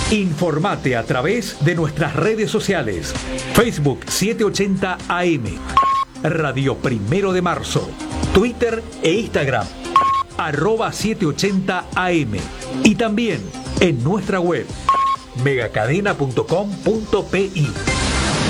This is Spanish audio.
Informate a través de nuestras redes sociales. Facebook 780 AM, Radio Primero de Marzo, Twitter e Instagram, @780 AM, y también en nuestra web megacadena.com.pi.